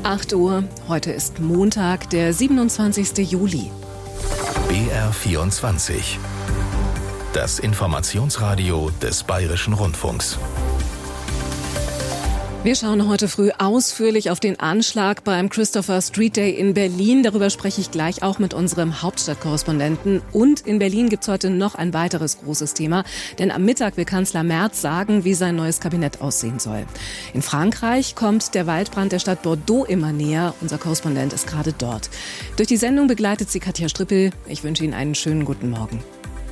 8 Uhr, heute ist Montag, der 27. Juli. BR24. Das Informationsradio des Bayerischen Rundfunks. Wir schauen heute früh ausführlich auf den Anschlag beim Christopher Street Day in Berlin. Darüber spreche ich gleich auch mit unserem Hauptstadtkorrespondenten. Und in Berlin gibt es heute noch ein weiteres großes Thema. Denn am Mittag will Kanzler Merz sagen, wie sein neues Kabinett aussehen soll. In Frankreich kommt der Waldbrand der Stadt Bordeaux immer näher. Unser Korrespondent ist gerade dort. Durch die Sendung begleitet sie Katja Strippel. Ich wünsche Ihnen einen schönen guten Morgen.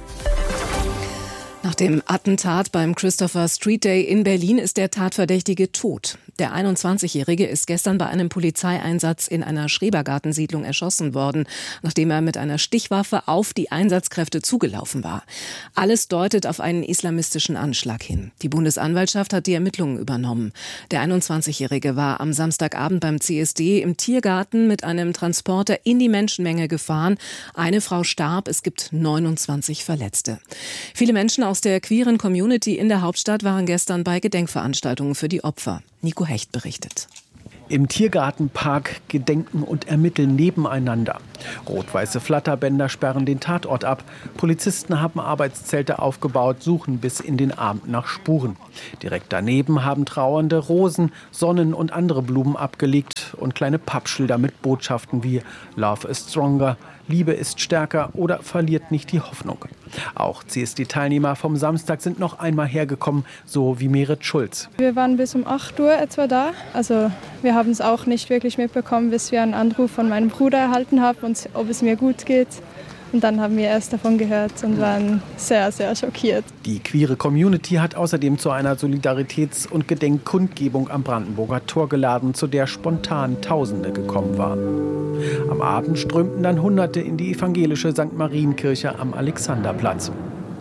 Nach dem Attentat beim Christopher Street Day in Berlin ist der Tatverdächtige tot. Der 21-Jährige ist gestern bei einem Polizeieinsatz in einer Schrebergartensiedlung erschossen worden, nachdem er mit einer Stichwaffe auf die Einsatzkräfte zugelaufen war. Alles deutet auf einen islamistischen Anschlag hin. Die Bundesanwaltschaft hat die Ermittlungen übernommen. Der 21-Jährige war am Samstagabend beim CSD im Tiergarten mit einem Transporter in die Menschenmenge gefahren. Eine Frau starb, es gibt 29 Verletzte. Viele Menschen aus der queeren Community in der Hauptstadt waren gestern bei Gedenkveranstaltungen für die Opfer. Nico Hecht berichtet. Im Tiergartenpark gedenken und ermitteln nebeneinander. Rot-weiße Flatterbänder sperren den Tatort ab. Polizisten haben Arbeitszelte aufgebaut, suchen bis in den Abend nach Spuren. Direkt daneben haben Trauernde Rosen, Sonnen und andere Blumen abgelegt und kleine Pappschilder mit Botschaften wie Love is stronger, Liebe ist stärker oder verliert nicht die Hoffnung. Auch CSD-Teilnehmer vom Samstag sind noch einmal hergekommen, so wie Merit Schulz. Wir waren bis um 8 Uhr etwa da. Also wir haben es auch nicht wirklich mitbekommen, bis wir einen Anruf von meinem Bruder erhalten haben, und ob es mir gut geht. Und dann haben wir erst davon gehört und waren sehr, sehr schockiert. Die queere Community hat außerdem zu einer Solidaritäts- und Gedenkkundgebung am Brandenburger Tor geladen, zu der spontan Tausende gekommen waren. Am Abend strömten dann Hunderte in die evangelische St. Marienkirche am Alexanderplatz.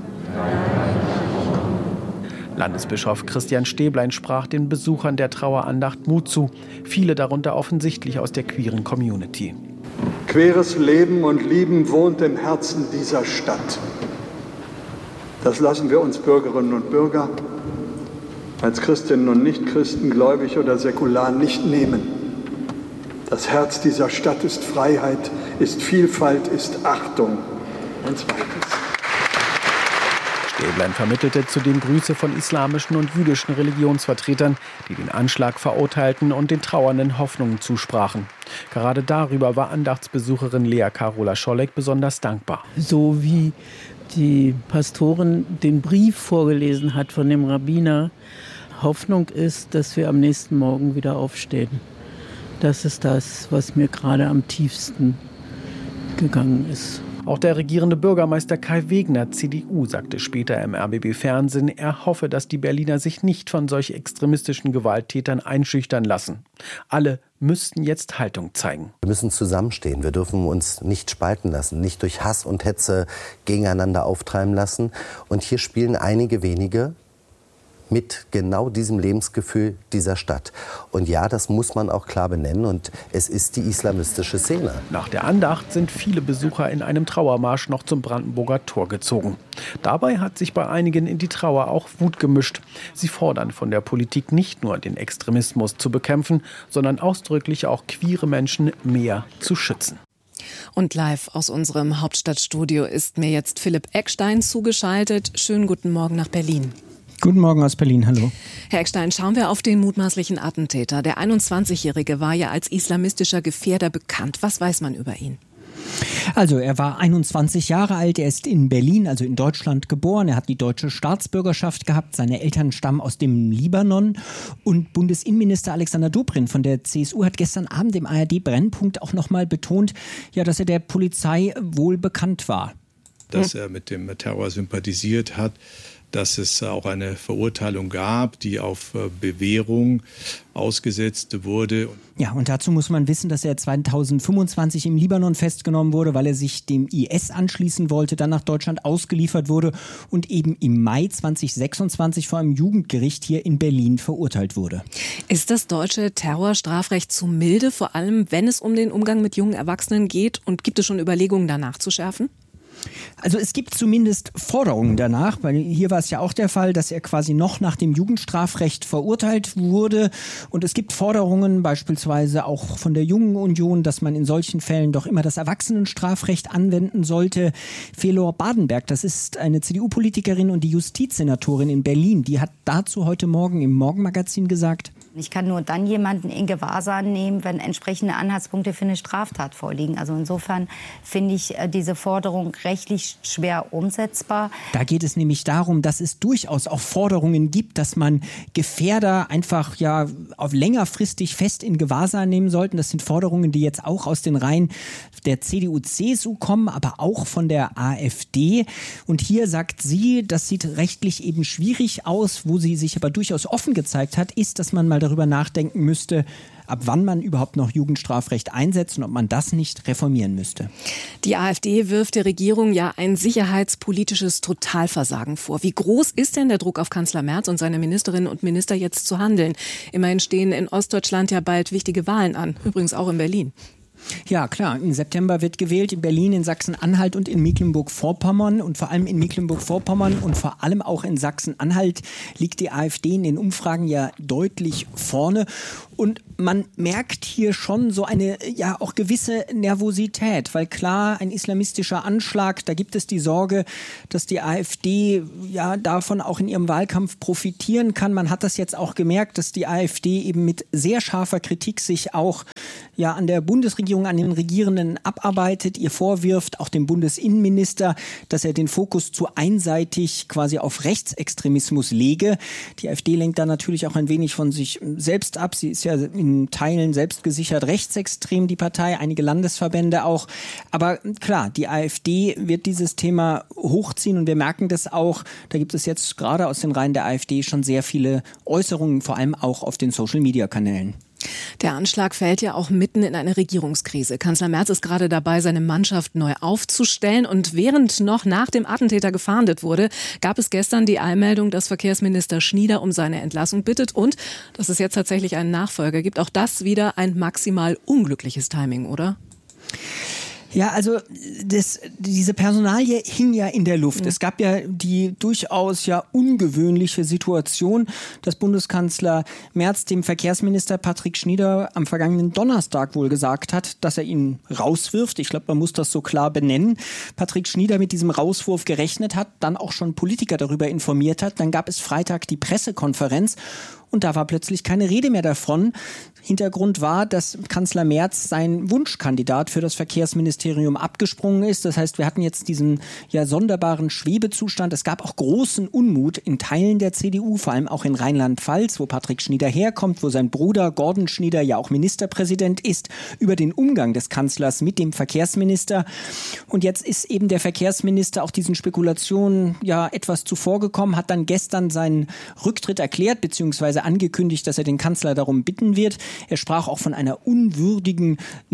Landesbischof Christian Stäblein sprach den Besuchern der Trauerandacht Mut zu, viele darunter offensichtlich aus der queeren Community. Queeres Leben und Lieben wohnt im Herzen dieser Stadt. Das lassen wir uns Bürgerinnen und Bürger als Christinnen und Nichtchristen, gläubig oder säkular, nicht nehmen. Das Herz dieser Stadt ist Freiheit, ist Vielfalt, ist Achtung. Und zweites. Stäblein vermittelte zudem Grüße von islamischen und jüdischen Religionsvertretern, die den Anschlag verurteilten und den Trauernden Hoffnungen zusprachen. Gerade darüber war Andachtsbesucherin Lea Carola Scholleck besonders dankbar. So wie die Pastorin den Brief vorgelesen hat von dem Rabbiner, Hoffnung ist, dass wir am nächsten Morgen wieder aufstehen. Das ist das, was mir gerade am tiefsten gegangen ist. Auch der regierende Bürgermeister Kai Wegner, CDU, sagte später im RBB-Fernsehen, er hoffe, dass die Berliner sich nicht von solch extremistischen Gewalttätern einschüchtern lassen. Alle müssten jetzt Haltung zeigen. Wir müssen zusammenstehen. Wir dürfen uns nicht spalten lassen, nicht durch Hass und Hetze gegeneinander auftreiben lassen. Und hier spielen einige wenige mit genau diesem Lebensgefühl dieser Stadt. Und ja, das muss man auch klar benennen, und es ist die islamistische Szene. Nach der Andacht sind viele Besucher in einem Trauermarsch noch zum Brandenburger Tor gezogen. Dabei hat sich bei einigen in die Trauer auch Wut gemischt. Sie fordern von der Politik nicht nur, den Extremismus zu bekämpfen, sondern ausdrücklich auch queere Menschen mehr zu schützen. Und live aus unserem Hauptstadtstudio ist mir jetzt Philipp Eckstein zugeschaltet. Schönen guten Morgen nach Berlin. Guten Morgen aus Berlin, hallo. Herr Eckstein, schauen wir auf den mutmaßlichen Attentäter. Der 21-Jährige war ja als islamistischer Gefährder bekannt. Was weiß man über ihn? Also er war 21 Jahre alt, er ist in Berlin, also in Deutschland geboren, er hat die deutsche Staatsbürgerschaft gehabt, seine Eltern stammen aus dem Libanon, und Bundesinnenminister Alexander Dobrindt von der CSU hat gestern Abend im ARD-Brennpunkt auch nochmal betont, ja, dass er der Polizei wohl bekannt war. Dass er mit dem Terror sympathisiert hat, dass es auch eine Verurteilung gab, die auf Bewährung ausgesetzt wurde. Ja, und dazu muss man wissen, dass er 2025 im Libanon festgenommen wurde, weil er sich dem IS anschließen wollte, dann nach Deutschland ausgeliefert wurde und eben im Mai 2026 vor einem Jugendgericht hier in Berlin verurteilt wurde. Ist das deutsche Terrorstrafrecht zu milde, vor allem wenn es um den Umgang mit jungen Erwachsenen geht? Und gibt es schon Überlegungen, danach zu schärfen? Also es gibt zumindest Forderungen danach, weil hier war es ja auch der Fall, dass er quasi noch nach dem Jugendstrafrecht verurteilt wurde. Und es gibt Forderungen beispielsweise auch von der Jungen Union, dass man in solchen Fällen doch immer das Erwachsenenstrafrecht anwenden sollte. Felor Badenberg, das ist eine CDU-Politikerin und die Justizsenatorin in Berlin, die hat dazu heute Morgen im Morgenmagazin gesagt: Ich kann nur dann jemanden in Gewahrsam nehmen, wenn entsprechende Anhaltspunkte für eine Straftat vorliegen. Also insofern finde ich diese Forderung rechtlich schwer umsetzbar. Da geht es nämlich darum, dass es durchaus auch Forderungen gibt, dass man Gefährder einfach auf längerfristig fest in Gewahrsam nehmen sollten. Das sind Forderungen, die jetzt auch aus den Reihen der CDU-CSU kommen, aber auch von der AfD. Und hier sagt sie, das sieht rechtlich eben schwierig aus. Wo sie sich aber durchaus offen gezeigt hat, ist, dass man mal darüber nachdenken müsste, ab wann man überhaupt noch Jugendstrafrecht einsetzt und ob man das nicht reformieren müsste. Die AfD wirft der Regierung ja ein sicherheitspolitisches Totalversagen vor. Wie groß ist denn der Druck auf Kanzler Merz und seine Ministerinnen und Minister jetzt zu handeln? Immerhin stehen in Ostdeutschland ja bald wichtige Wahlen an, übrigens auch in Berlin. Ja, klar. Im September wird gewählt in Berlin, in Sachsen-Anhalt und in Mecklenburg-Vorpommern. Und vor allem in Mecklenburg-Vorpommern und vor allem auch in Sachsen-Anhalt liegt die AfD in den Umfragen ja deutlich vorne. Und man merkt hier schon so eine auch gewisse Nervosität, weil klar, ein islamistischer Anschlag, da gibt es die Sorge, dass die AfD davon auch in ihrem Wahlkampf profitieren kann. Man hat das jetzt auch gemerkt, dass die AfD eben mit sehr scharfer Kritik sich auch an der Bundesregierung, an den Regierenden abarbeitet, ihr vorwirft, auch dem Bundesinnenminister, dass er den Fokus zu einseitig quasi auf Rechtsextremismus lege. Die AfD lenkt da natürlich auch ein wenig von sich selbst ab. Sie ist ja in Teilen selbstgesichert rechtsextrem, die Partei, einige Landesverbände auch. Aber klar, die AfD wird dieses Thema hochziehen und wir merken das auch. Da gibt es jetzt gerade aus den Reihen der AfD schon sehr viele Äußerungen, vor allem auch auf den Social-Media-Kanälen. Der Anschlag fällt ja auch mitten in eine Regierungskrise. Kanzler Merz ist gerade dabei, seine Mannschaft neu aufzustellen. Und während noch nach dem Attentäter gefahndet wurde, gab es gestern die Eilmeldung, dass Verkehrsminister Schnieder um seine Entlassung bittet und dass es jetzt tatsächlich einen Nachfolger gibt. Auch das wieder ein maximal unglückliches Timing, oder? Ja, also diese Personalie hing ja in der Luft. Es gab ja die durchaus ungewöhnliche Situation, dass Bundeskanzler Merz dem Verkehrsminister Patrick Schnieder am vergangenen Donnerstag wohl gesagt hat, dass er ihn rauswirft. Ich glaube, man muss das so klar benennen. Patrick Schnieder mit diesem Rauswurf gerechnet hat, dann auch schon Politiker darüber informiert hat. Dann gab es Freitag die Pressekonferenz. Und da war plötzlich keine Rede mehr davon. Hintergrund war, dass Kanzler Merz sein Wunschkandidat für das Verkehrsministerium abgesprungen ist. Das heißt, wir hatten jetzt diesen sonderbaren Schwebezustand. Es gab auch großen Unmut in Teilen der CDU, vor allem auch in Rheinland-Pfalz, wo Patrick Schnieder herkommt, wo sein Bruder Gordon Schnieder ja auch Ministerpräsident ist, über den Umgang des Kanzlers mit dem Verkehrsminister. Und jetzt ist eben der Verkehrsminister auch diesen Spekulationen etwas zuvorgekommen, hat dann gestern seinen Rücktritt erklärt, beziehungsweise angekündigt, dass er den Kanzler darum bitten wird. Er sprach auch von einem unwürdigen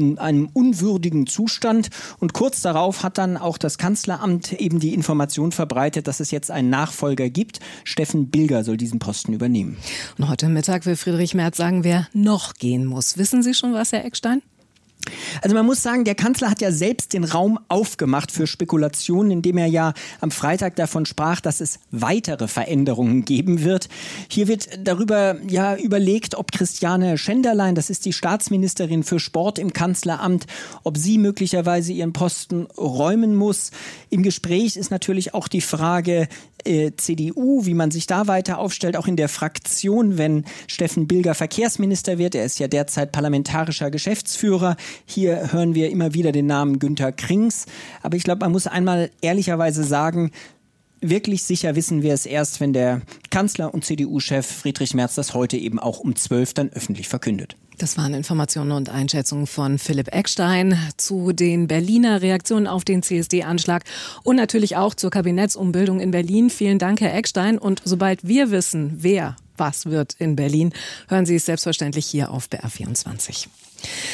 Zustand. Und kurz darauf hat dann auch das Kanzleramt eben die Information verbreitet, dass es jetzt einen Nachfolger gibt. Steffen Bilger soll diesen Posten übernehmen. Und heute Mittag will Friedrich Merz sagen, wer noch gehen muss. Wissen Sie schon was, Herr Eckstein? Also man muss sagen, der Kanzler hat ja selbst den Raum aufgemacht für Spekulationen, indem er am Freitag davon sprach, dass es weitere Veränderungen geben wird. Hier wird darüber überlegt, ob Christiane Schenderlein, das ist die Staatsministerin für Sport im Kanzleramt, ob sie möglicherweise ihren Posten räumen muss. Im Gespräch ist natürlich auch die Frage CDU, wie man sich da weiter aufstellt, auch in der Fraktion, wenn Steffen Bilger Verkehrsminister wird. Er ist ja derzeit parlamentarischer Geschäftsführer. Hier hören wir immer wieder den Namen Günther Krings. Aber ich glaube, man muss einmal ehrlicherweise sagen, wirklich sicher wissen wir es erst, wenn der Kanzler und CDU-Chef Friedrich Merz das heute eben auch um 12 dann öffentlich verkündet. Das waren Informationen und Einschätzungen von Philipp Eckstein zu den Berliner Reaktionen auf den CSD-Anschlag und natürlich auch zur Kabinettsumbildung in Berlin. Vielen Dank, Herr Eckstein. Und sobald wir wissen, wer was wird in Berlin, hören Sie es selbstverständlich hier auf BR24.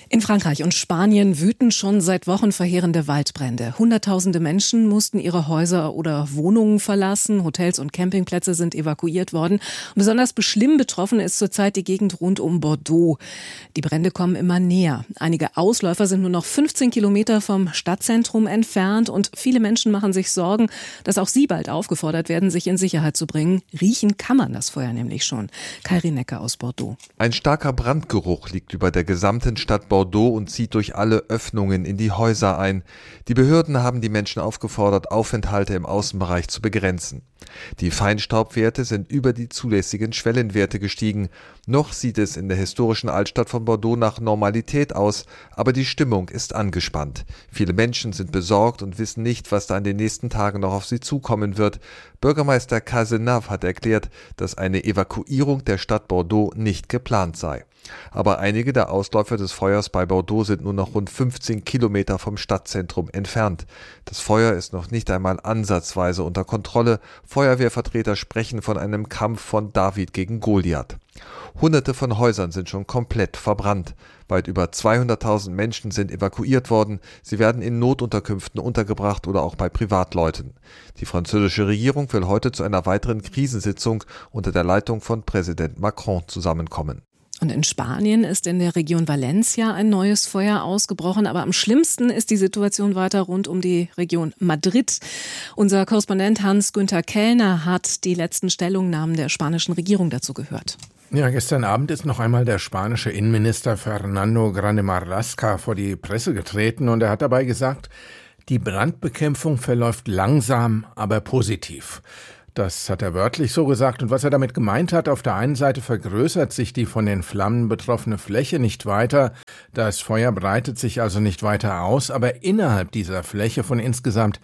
In Frankreich und Spanien wüten schon seit Wochen verheerende Waldbrände. Hunderttausende Menschen mussten ihre Häuser oder Wohnungen verlassen. Hotels und Campingplätze sind evakuiert worden. Und besonders schlimm betroffen ist zurzeit die Gegend rund um Bordeaux. Die Brände kommen immer näher. Einige Ausläufer sind nur noch 15 Kilometer vom Stadtzentrum entfernt. Und viele Menschen machen sich Sorgen, dass auch sie bald aufgefordert werden, sich in Sicherheit zu bringen. Riechen kann man das Feuer nämlich schon. Kairi Necker aus Bordeaux. Ein starker Brandgeruch liegt über der gesamten Stadt Bordeaux und zieht durch alle Öffnungen in die Häuser ein. Die Behörden haben die Menschen aufgefordert, Aufenthalte im Außenbereich zu begrenzen. Die Feinstaubwerte sind über die zulässigen Schwellenwerte gestiegen. Noch sieht es in der historischen Altstadt von Bordeaux nach Normalität aus, aber die Stimmung ist angespannt. Viele Menschen sind besorgt und wissen nicht, was da in den nächsten Tagen noch auf sie zukommen wird. Bürgermeister Cazenave hat erklärt, dass eine Evakuierung der Stadt Bordeaux nicht geplant sei. Aber einige der Ausläufer des Feuers bei Bordeaux sind nur noch rund 15 Kilometer vom Stadtzentrum entfernt. Das Feuer ist noch nicht einmal ansatzweise unter Kontrolle. Feuerwehrvertreter sprechen von einem Kampf von David gegen Goliath. Hunderte von Häusern sind schon komplett verbrannt. Weit über 200.000 Menschen sind evakuiert worden. Sie werden in Notunterkünften untergebracht oder auch bei Privatleuten. Die französische Regierung will heute zu einer weiteren Krisensitzung unter der Leitung von Präsident Macron zusammenkommen. Und in Spanien ist in der Region Valencia ein neues Feuer ausgebrochen. Aber am schlimmsten ist die Situation weiter rund um die Region Madrid. Unser Korrespondent Hans-Günther Kellner hat die letzten Stellungnahmen der spanischen Regierung dazu gehört. Ja, gestern Abend ist noch einmal der spanische Innenminister Fernando Grande Marlaska vor die Presse getreten und er hat dabei gesagt, die Brandbekämpfung verläuft langsam, aber positiv. Das hat er wörtlich so gesagt. Und was er damit gemeint hat, auf der einen Seite vergrößert sich die von den Flammen betroffene Fläche nicht weiter. Das Feuer breitet sich also nicht weiter aus. Aber innerhalb dieser Fläche von insgesamt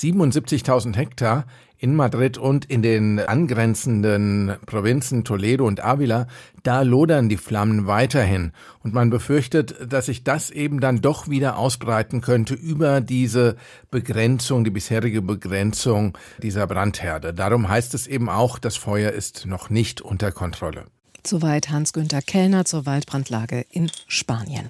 77.000 Hektar in Madrid und in den angrenzenden Provinzen Toledo und Ávila, da lodern die Flammen weiterhin. Und man befürchtet, dass sich das eben dann doch wieder ausbreiten könnte über diese Begrenzung, die bisherige Begrenzung dieser Brandherde. Darum heißt es eben auch, das Feuer ist noch nicht unter Kontrolle. Soweit Hans-Günther Kellner zur Waldbrandlage in Spanien.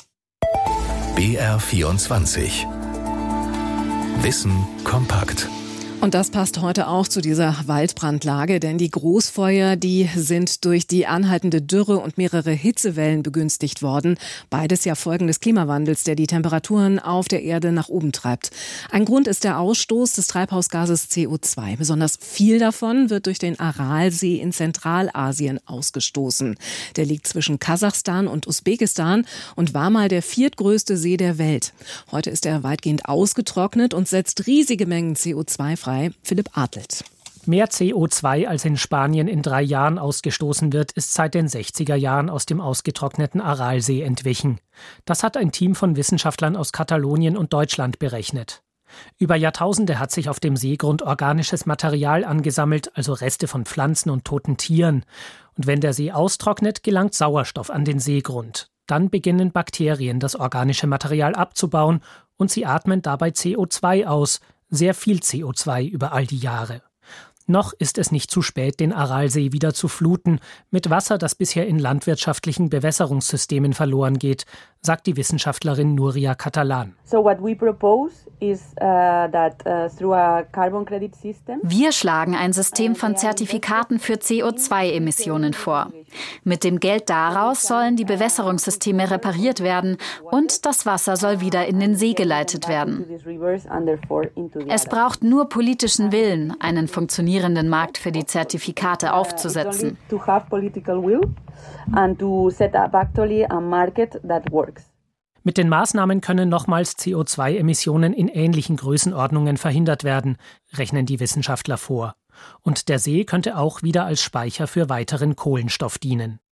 BR24 Wissen kompakt. Und das passt heute auch zu dieser Waldbrandlage, denn die Großfeuer, die sind durch die anhaltende Dürre und mehrere Hitzewellen begünstigt worden. Beides ja Folgen des Klimawandels, der die Temperaturen auf der Erde nach oben treibt. Ein Grund ist der Ausstoß des Treibhausgases CO2. Besonders viel davon wird durch den Aralsee in Zentralasien ausgestoßen. Der liegt zwischen Kasachstan und Usbekistan und war mal der viertgrößte See der Welt. Heute ist er weitgehend ausgetrocknet und setzt riesige Mengen CO2 frei. Philipp Adelt. Mehr CO2 als in Spanien in 3 Jahren ausgestoßen wird, ist seit den 60er Jahren aus dem ausgetrockneten Aralsee entwichen. Das hat ein Team von Wissenschaftlern aus Katalonien und Deutschland berechnet. Über Jahrtausende hat sich auf dem Seegrund organisches Material angesammelt, also Reste von Pflanzen und toten Tieren. Und wenn der See austrocknet, gelangt Sauerstoff an den Seegrund. Dann beginnen Bakterien, das organische Material abzubauen und sie atmen dabei CO2 aus. Sehr viel CO2 über all die Jahre. Noch ist es nicht zu spät, den Aralsee wieder zu fluten, mit Wasser, das bisher in landwirtschaftlichen Bewässerungssystemen verloren geht, sagt die Wissenschaftlerin Nuria Catalan. Wir schlagen ein System von Zertifikaten für CO2-Emissionen vor. Mit dem Geld daraus sollen die Bewässerungssysteme repariert werden und das Wasser soll wieder in den See geleitet werden. Es braucht nur politischen Willen, einen funktionierenden Markt für die Zertifikate aufzusetzen. Mit den Maßnahmen können nochmals CO2-Emissionen in ähnlichen Größenordnungen verhindert werden, rechnen die Wissenschaftler vor. Und der See könnte auch wieder als Speicher für weiteren Kohlenstoff dienen.